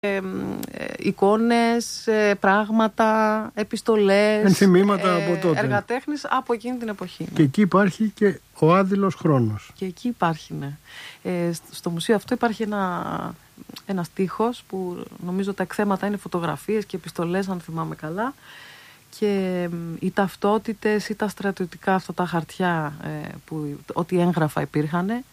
εικόνες, πράγματα, επιστολές, ενθυμήματα από τότε. Εργατέχνης από εκείνη την εποχή. Και εκεί υπάρχει και ο άδειλος χρόνος. Και εκεί υπάρχει, ναι. Στο μουσείο αυτό υπάρχει ένας τοίχος που νομίζω τα εκθέματα είναι φωτογραφίες και επιστολές, αν θυμάμαι καλά. Και οι ταυτότητες ή τα στρατιωτικά αυτά τα χαρτιά, ό,τι έγγραφα υπήρχαν.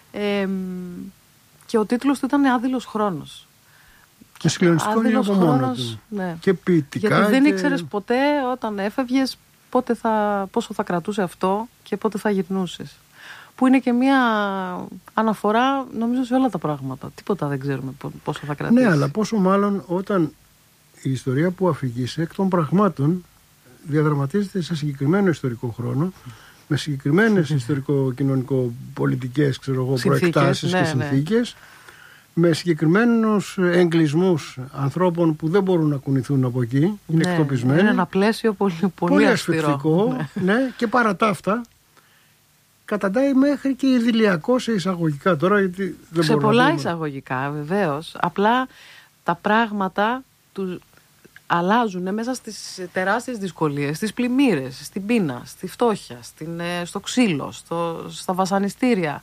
Και ο τίτλος του ήταν «Άδειλος χρόνος». Και συγκλονιστικό είναι από μόνο του. Ναι. Και ποιητικά. Γιατί δεν ήξερες ποτέ όταν έφευγες πόσο θα κρατούσε αυτό και πότε θα γυρνούσες. Που είναι και μια αναφορά, νομίζω, σε όλα τα πράγματα. Τίποτα δεν ξέρουμε πόσο θα κρατήσει. Ναι, αλλά πόσο μάλλον όταν η ιστορία που αφηγείσαι εκ των πραγμάτων διαδραματίζεται σε συγκεκριμένο ιστορικό χρόνο, με συγκεκριμένες ιστορικο-κοινωνικο-πολιτικές προεκτάσεις και συνθήκες, με συγκεκριμένους εγκλισμούς ανθρώπων που δεν μπορούν να κουνηθούν από εκεί, είναι εκτοπισμένοι. Είναι ένα πλαίσιο πολύ ασφυκτικό, ναι, και παρά τα αυτά καταντάει μέχρι και ιδηλιακό σε εισαγωγικά τώρα, γιατί δεν σε πολλά εισαγωγικά βεβαίως. Απλά τα πράγματα του αλλάζουν μέσα στις τεράστιες δυσκολίες, στις πλημμύρες, στην πείνα, στη φτώχεια, στο ξύλο, στα βασανιστήρια.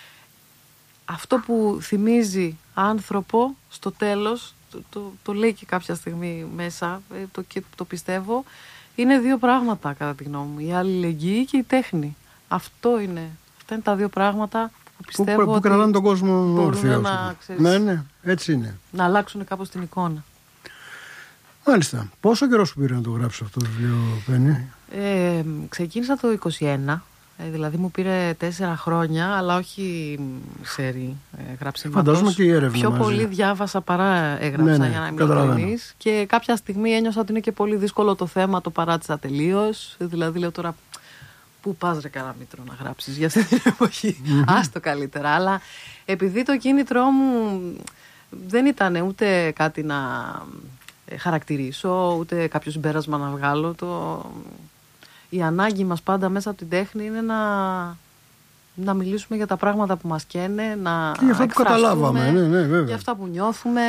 Αυτό που θυμίζει άνθρωπο στο τέλος, το λέει και κάποια στιγμή μέσα, το πιστεύω, είναι δύο πράγματα κατά τη γνώμη μου. Η αλληλεγγύη και η τέχνη. Αυτά είναι τα δύο πράγματα που πιστεύω που κρατάνε τον κόσμο όρθιο. Ναι, έτσι είναι. Να αλλάξουν κάπως την εικόνα. Μάλιστα. Πόσο καιρό σου πήρε να το γράψεις αυτό το βιβλίο, Πέννη? Ξεκίνησα το 21. Δηλαδή μου πήρε 4 χρόνια, αλλά όχι σερί γράψιματος. Φαντάζομαι και η έρευνα πιο μαζί. πολύ διάβασα παρά έγραψα, ναι, για να είμαι ειλικρινής. Και κάποια στιγμή ένιωσα ότι είναι και πολύ δύσκολο το θέμα, το παράτησα τελείως. Δηλαδή λέω τώρα, πού πας ρε Καραμήτρο να γράψεις για αυτή την εποχή? Άστο καλύτερα. Αλλά επειδή το κίνητρό μου δεν ήταν ούτε κάτι να χαρακτηρίσω, ούτε κάποιο συμπέρασμα να βγάλω. Η ανάγκη μας πάντα μέσα από την τέχνη είναι να μιλήσουμε για τα πράγματα που μας καίνε, να για αυτά που καταλάβαμε, βέβαια. Για αυτά που νιώθουμε.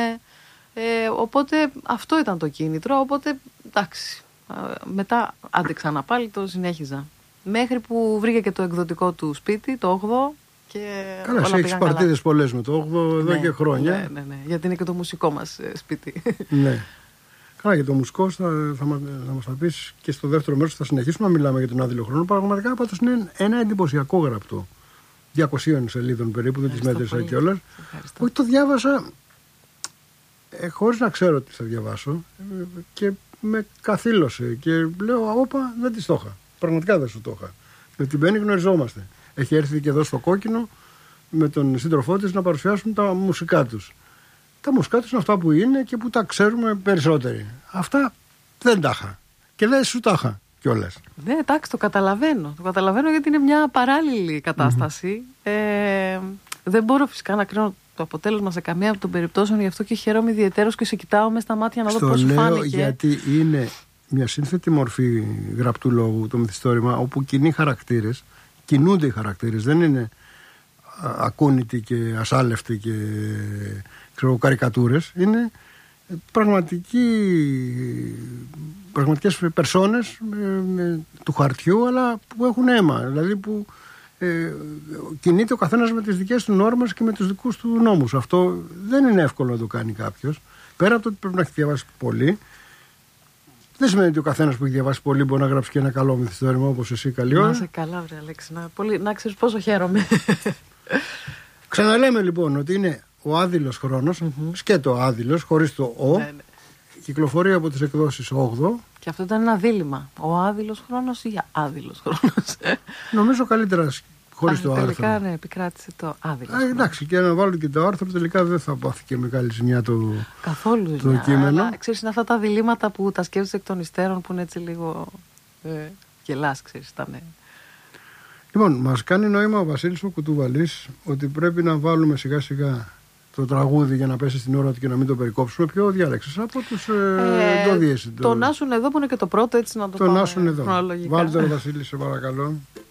Οπότε αυτό ήταν το κίνητρο. Οπότε εντάξει, μετά άντεξα να πάλι, το συνέχιζα. Μέχρι που βρήκε και το εκδοτικό του σπίτι, το 8ο. Καλά, εσύ έχεις παρτίδες πολλές με το 8ο εδώ και χρόνια. Ναι, γιατί είναι και το μουσικό μας σπίτι. Ναι. Καλά, για το μουσικό θα μας τα πεις και στο δεύτερο μέρος θα συνεχίσουμε να μιλάμε για τον άδειλο χρόνο. Πραγματικά πάντως είναι ένα εντυπωσιακό γραπτό. 200 σελίδων περίπου, δεν τις μέτρησα κιόλας. Όχι, το διάβασα χωρίς να ξέρω τι θα διαβάσω και με καθήλωσε και λέω όπα, δεν τη το είχα. Πραγματικά δεν σου το είχα. Με την Πέννη γνωριζόμαστε. Έχει έρθει και εδώ στο Κόκκινο με τον σύντροφό της να παρουσιάσουν τα μουσικά τους. Τα μουσικά τους είναι αυτά που είναι και που τα ξέρουμε περισσότεροι. Αυτά δεν τα είχα. Και δεν σου τα είχα κιόλας. Ναι, εντάξει, το καταλαβαίνω. Το καταλαβαίνω γιατί είναι μια παράλληλη κατάσταση. Δεν μπορώ φυσικά να κρίνω το αποτέλεσμα σε καμία από των περιπτώσεων, γι' αυτό και χαίρομαι ιδιαιτέρως και σε κοιτάω μες στα μάτια να δω πώς σου φάνηκε. Το λέω γιατί είναι μια σύνθετη μορφή γραπτού λόγου το μυθιστόρημα, όπου κινούνται οι χαρακτήρες, δεν είναι ακούνητοι και ασάλευτοι και καρικατούρες, είναι πραγματικές περσόνες του χαρτιού, αλλά που έχουν αίμα, δηλαδή που κινείται ο καθένας με τις δικές του νόρμες και με τους δικούς του νόμους. Αυτό δεν είναι εύκολο να το κάνει κάποιος, πέρα από το ότι πρέπει να έχει διαβάσει πολύ. Δεν σημαίνει ότι ο καθένας που έχει διαβάσει πολύ μπορεί να γράψει και ένα καλό μυθιστόρημα όπως εσύ, καλή ώρα. Να είσαι καλά, βρε Αλέξη, να ξέρεις πόσο χαίρομαι. Ξαναλέμε λοιπόν ότι είναι ο άδειλος χρόνος, σκέτο άδειλος, χωρίς το ο. Ναι. Κυκλοφορεί από τις εκδόσεις 8. Και αυτό ήταν ένα δίλημμα. Ο άδειλος χρόνος ή άδειλος χρόνος? Νομίζω καλύτερα χωρίς το άρθρο. Τελικά ναι, επικράτησε το άδειλος. Εντάξει, και να βάλω και το άρθρο, τελικά δεν θα πάθει και μεγάλη ζημιά καθόλου το κείμενο. Αλλά ξέρεις, είναι αυτά τα διλήμματα που τα σκέφτεσαι εκ των υστέρων, που είναι έτσι λίγο γελάς, ξέρεις, Λοιπόν, μας κάνει νόημα ο Βασίλης ο Κουτούβαλης ότι πρέπει να βάλουμε σιγά σιγά το τραγούδι για να πέσει στην ώρα του και να μην το περικόψουμε. Ποιο διάλεξες από τους το Νάσουν εδώ που είναι και το πρώτο, έτσι να το πάμε Νάσουν εδώ. χρονολογικά. Βάλτε το Βασίλη, σε παρακαλώ.